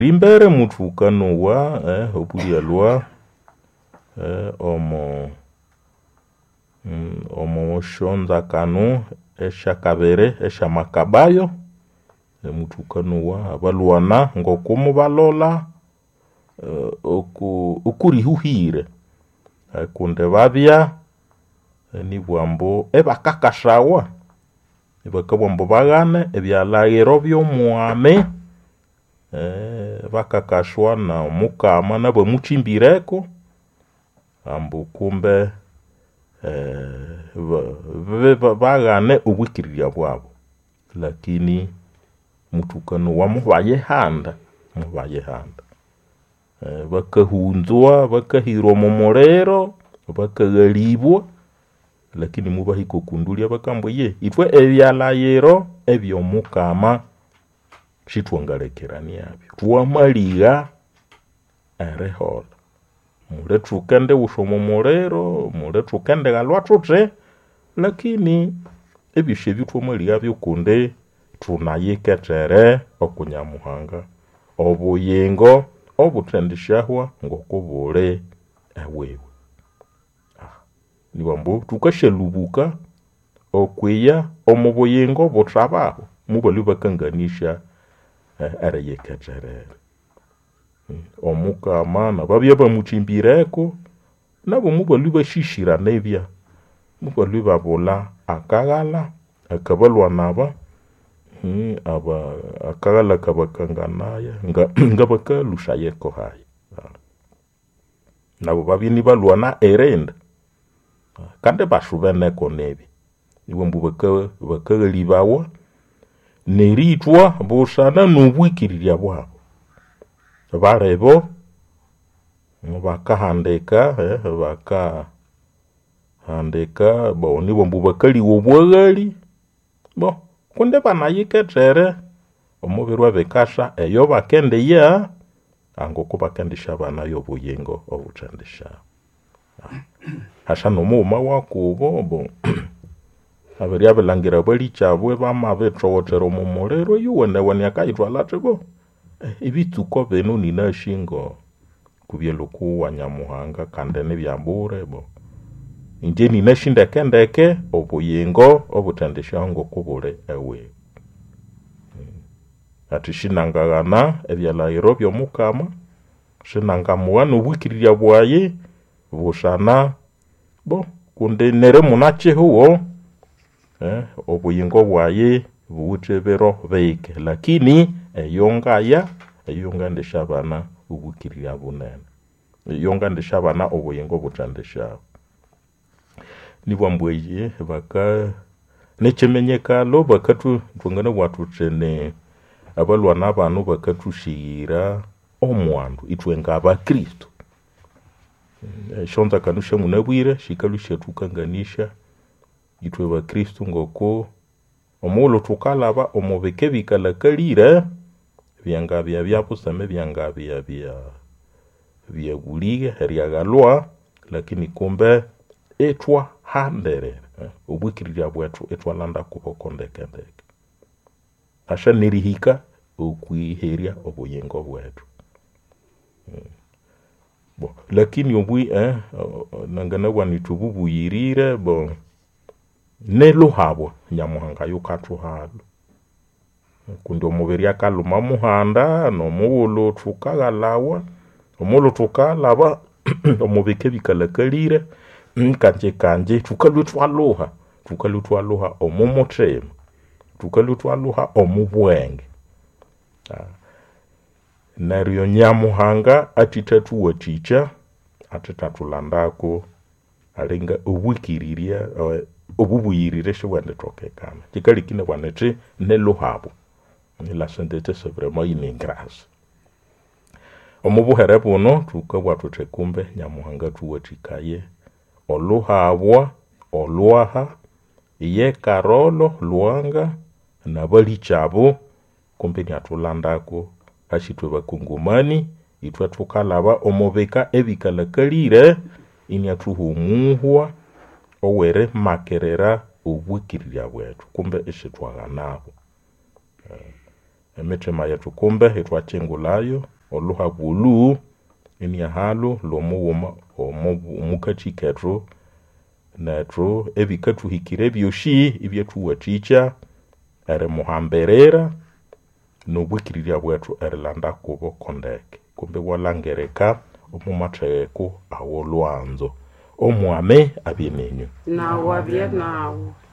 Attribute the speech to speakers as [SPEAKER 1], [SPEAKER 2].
[SPEAKER 1] Rimbere mutukano wa opulia lwa omo shonza kanu esha kabere esha makabayo mutukano wa abaluana ngokumu balola ukurihuhire kunde babya ni bwambo ebakakashawa ebakabwambo bagane ebyalagiro by'omwame bakakashwa na mukama nabo muchimbireko ambu kumbe bagane ubwikirira bwabo lakini mutukano wa mubaye handa bakahunzwa bakahirwa mu morero bakagalibwa lakini mubahiko kundulia bakambo ye itwe ebyalayero ebyo mukama shitwangalekerani yabyo tuwamaliga arehola mure tukende ushomo morero mure tukende galwa tutse lakini ebishe bitwamaliga byo kunde tunayeketere okunyamuhanga obuyengo obutendishahwa ngokubule ewewe niwambo tukashelubuka okweya omubuyengo botrabaho mubalu bakanganisha arayeketere omukama na babya bamuchimbireko nabo mubalu bashishira nebya mubalu babola akagala akabalwa naba aba akagala kabakanganaya ngabaka lushayeko hayi nabo babini balwana erenda kande bashubene konebi niwe mbubakalibawa neritwa bushana nubwikirira bwabo barebo bakahandeka handeka bo niwe mbubakali wobwagali bo kunde banayiketere omubiri wabekasha eyo bakende ya ango kubakandisha bana yobuyengo obutandisha hashano muma wakubo bo abari abelangira bali cyabwe bamabetro mu morero yuwene wani akayitwa latego ibituko beno ninashingo kubyelo kuwa nyamuhanga kande ne byambure bo inje ninashinda kendeke obuyengo obutandisha ngo kubule ewe atishinangagana ebyalairo byo mukama shinangamuwa nubwikirira bwaye bushana bo kunde nere munache huo obuyengo bwaye buwutebero beike lakini eyonga ndeshabana ubukirira bunene eyonga ndeshabana obuyengo butandesha nibwambweye baka nechemenyeka lo bakatu tungana watu tene abalwana abantu bakatushira omwandu itwenga aba Kristo shonza kanusha munabwire shikalusha tukanganisha itwe ba Kristo ngoko omulo tukalaba omubeke bikalakalira byangabya byapusame byangabya bya gulige heriagalwa lakini kumbe etwa handere ubwikirira bwetu etwa landa kubokondekendeke asha nirihika ukwiheria obuyengo bwetu bo lakini obwi nangana wanitubu yirire bo nelo habo nyamuhanga yukatu halo kundo mubiri akaluma muhanda no muwolo tukagalawa omulo tukalaba omubike bikalakalire kanje tukalutwaloha omumotrema tukalutwaloha omubwenge nariyo nyamuhanga atitatu waticha atitatulandako alinga ubwikiriria obubuyirire shwande tokekana kikali kine wanete nelo habo la sentete c'est vraiment une grâce omubuhere buno tukabwa tutekumbe nyamuhanga tuwatikaye oluhabwa olwaha ye karolo luanga na bali chabo kumbe nyatulandako hashitwe bakungumani itwa tukalaba omubeka ebikalakalire inyatuhumuhwa owere makerera ubwikirira bwetu kumbe eshitwaga nabo Emitima yetu kumbe itwachengulayo oluha bulu ini halo lomuwoma omukati ketru netru ebikatu hikire byoshi ibyetu waticha ere muhamberera nobwikiriria bwetu erlanda kubo kondeke kumbe walangereka omumatheko awolwanzo omwame abienenyu
[SPEAKER 2] nawo abye nawo